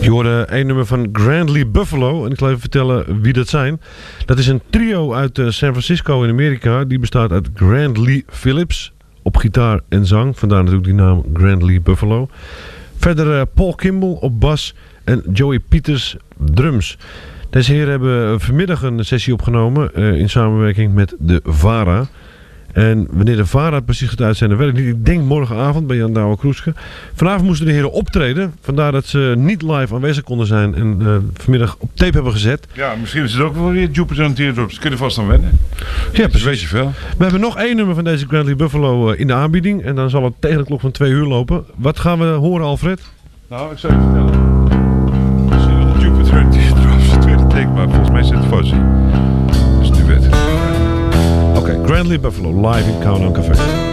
Je hoorde één nummer van Grandly Buffalo. En ik zal even vertellen wie dat zijn. Dat is een trio uit San Francisco in Amerika. Die bestaat uit Grandly Phillips op gitaar en zang. Vandaar natuurlijk die naam Grandly Buffalo. Verder Paul Kimball op bas en Joey Peters drums. Deze heren hebben vanmiddag een sessie opgenomen in samenwerking met de VARA. En wanneer de VARA precies gaat uitzenden, weet ik niet. Ik denk morgenavond bij Jan Douwe Kroeske. Vanavond moesten de heren optreden. Vandaar dat ze niet live aanwezig konden zijn en vanmiddag op tape hebben gezet. Ja, misschien is het ook wel weer Jupiter en Teardrops. Ze kunnen vast aan wennen. Ja, precies. Weet je veel. We hebben nog één nummer van deze Grandly Buffalo in de aanbieding. En dan zal het tegen de klok van 2 uur lopen. Wat gaan we horen, Alfred? Nou, ik zou je vertellen. Misschien wel Jupiter en Teardrops. Het tweede teken, maar volgens mij zit het Fuzzy. Dus nu weet het. Oké, Grandly Buffalo live in Countdown Café.